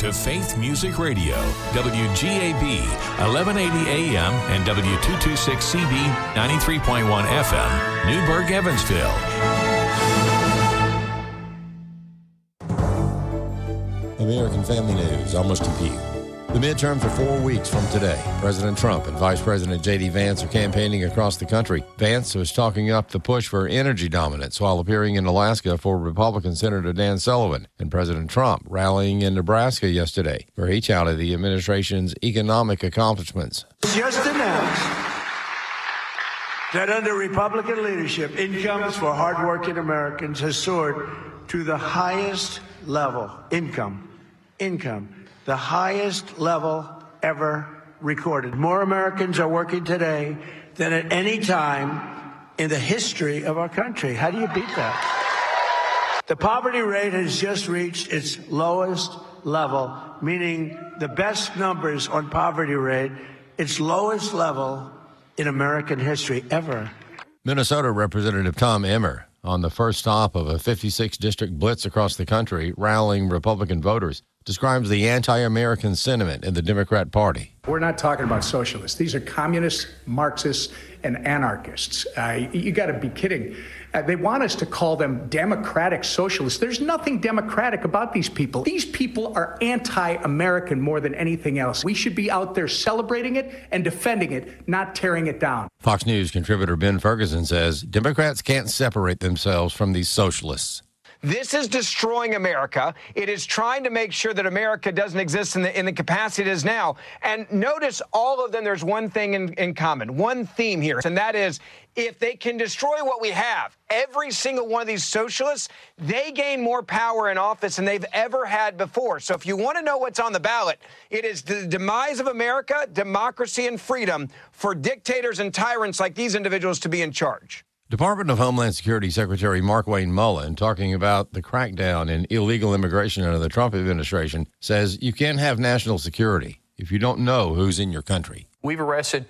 to Faith Music Radio, WGAB, 1180 AM and W226CB, 93.1 FM, Newburgh, Evansville. American Family News, I'm Rusty Pugh. The midterms are 4 weeks from today. President Trump and Vice President J.D. Vance are campaigning across the country. Vance was talking up the push for energy dominance while appearing in Alaska for Republican Senator Dan Sullivan, and President Trump rallying in Nebraska yesterday, where he touted the administration's economic accomplishments. Just announced that under Republican leadership, incomes for hardworking Americans has soared to the highest level. The highest level ever recorded. More Americans are working today than at any time in the history of our country. How do you beat that? The poverty rate has just reached its lowest level, meaning the best numbers on poverty rate, its lowest level in American history ever. Minnesota Representative Tom Emmer on the first stop of a 56-district blitz across the country, rallying Republican voters, describes the anti-American sentiment in the Democrat Party. We're not talking about socialists. These are communists, Marxists, and anarchists. You got to be kidding. They want us to call them democratic socialists. There's nothing democratic about these people. These people are anti-American more than anything else. We should be out there celebrating it and defending it, not tearing it down. Fox News contributor Ben Ferguson says Democrats can't separate themselves from these socialists. This is destroying America. It is trying to make sure that America doesn't exist in the capacity it is now. And notice all of them, there's one thing in common, one theme here, and that is if they can destroy what we have, every single one of these socialists, they gain more power in office than they've ever had before. So if you want to know what's on the ballot, it is the demise of America, democracy, and freedom for dictators and tyrants like these individuals to be in charge. Department of Homeland Security Secretary Markwayne Mullin, talking about the crackdown in illegal immigration under the Trump administration, says you can't have national security if you don't know who's in your country. We've arrested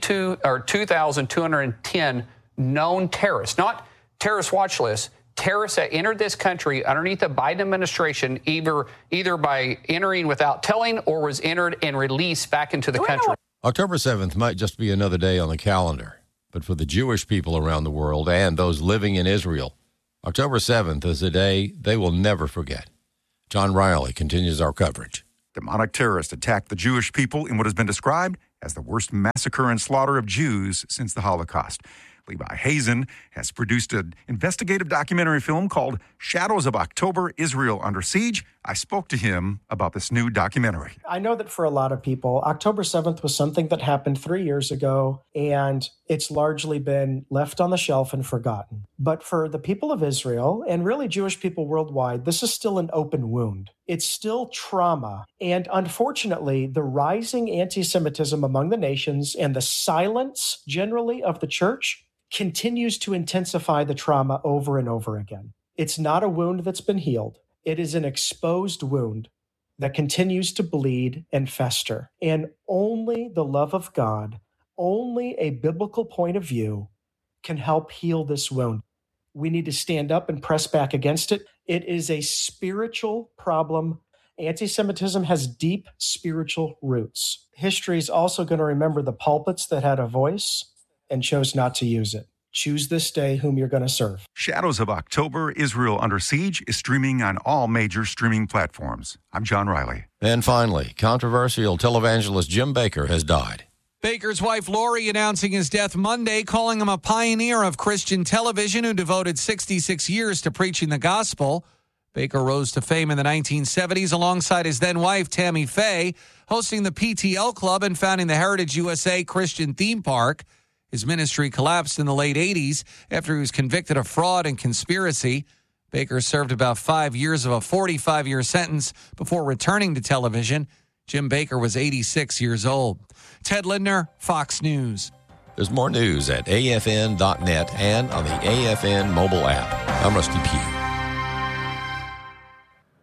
2,210 known terrorists, not terrorist watch lists, terrorists that entered this country underneath the Biden administration, either by entering without telling or was entered and released back into the country. October 7th might just be another day on the calendar. But for the Jewish people around the world and those living in Israel, October 7th is a day they will never forget. John Riley continues our coverage. Demonic terrorists attacked the Jewish people in what has been described as the worst massacre and slaughter of Jews since the Holocaust. Levi Hazen has produced an investigative documentary film called Shadows of October, Israel Under Siege. I spoke to him about this new documentary. I know that for a lot of people, October 7th was something that happened 3 years ago, and it's largely been left on the shelf and forgotten. But for the people of Israel, and really Jewish people worldwide, this is still an open wound. It's still trauma. And unfortunately, the rising anti-Semitism among the nations and the silence generally of the church continues to intensify the trauma over and over again. It's not a wound that's been healed. It is an exposed wound that continues to bleed and fester. And only the love of God, only a biblical point of view can help heal this wound. We need to stand up and press back against it. It is a spiritual problem. Anti-Semitism has deep spiritual roots. History is also going to remember the pulpits that had a voice and chose not to use it. Choose this day whom you're going to serve. Shadows of October, Israel Under Siege is streaming on all major streaming platforms. I'm John Riley. And finally, controversial televangelist Jim Bakker has died. Bakker's wife Lori announcing his death Monday, calling him a pioneer of Christian television who devoted 66 years to preaching the gospel. Bakker rose to fame in the 1970s alongside his then-wife Tammy Faye, hosting the PTL Club and founding the Heritage USA Christian Theme Park. His ministry collapsed in the late 80s after he was convicted of fraud and conspiracy. Bakker served about 5 years of a 45-year sentence before returning to television. Jim Bakker was 86 years old. Ted Lindner, Fox News. There's more news at afn.net and on the AFN mobile app. I'm Rusty Pugh.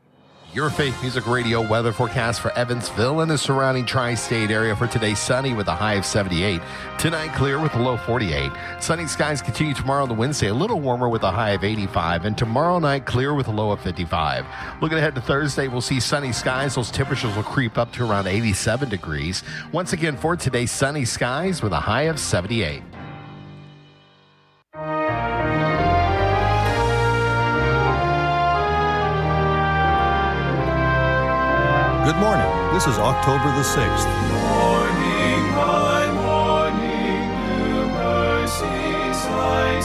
Your Faith Music Radio weather forecast for Evansville and the surrounding tri-state area for today: sunny with a high of 78. Tonight, clear with a low 48. Sunny skies continue tomorrow on the Wednesday, a little warmer with a high of 85. And tomorrow night, clear with a low of 55. Looking ahead to Thursday, we'll see sunny skies. Those temperatures will creep up to around 87 degrees. Once again, for today, sunny skies with a high of 78. Good morning. This is October the 6th. Morning by morning, new mercies I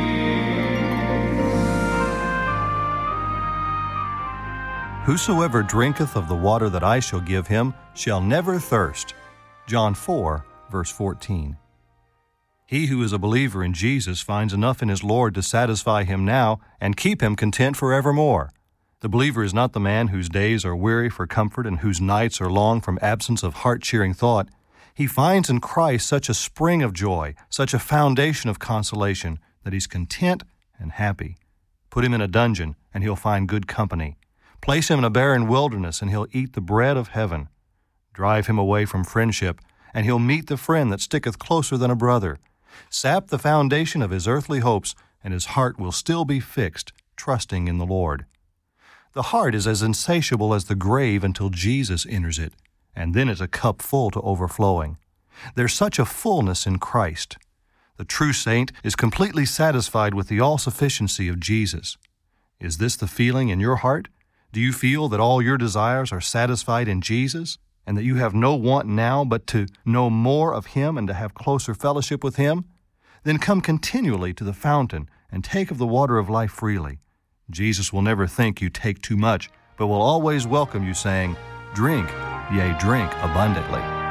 see. Whosoever drinketh of the water that I shall give him shall never thirst. John 4, verse 14. He who is a believer in Jesus finds enough in his Lord to satisfy him now and keep him content forevermore. The believer is not the man whose days are weary for comfort and whose nights are long from absence of heart-cheering thought. He finds in Christ such a spring of joy, such a foundation of consolation, that he's content and happy. Put him in a dungeon, and he'll find good company. Place him in a barren wilderness, and he'll eat the bread of heaven. Drive him away from friendship, and he'll meet the friend that sticketh closer than a brother. Sap the foundation of his earthly hopes, and his heart will still be fixed, trusting in the Lord. The heart is as insatiable as the grave until Jesus enters it, and then it's a cup full to overflowing. There's such a fullness in Christ. The true saint is completely satisfied with the all-sufficiency of Jesus. Is this the feeling in your heart? Do you feel that all your desires are satisfied in Jesus, and that you have no want now but to know more of Him and to have closer fellowship with Him? Then come continually to the fountain and take of the water of life freely. Jesus will never think you take too much, but will always welcome you, saying, "Drink, yea, drink abundantly."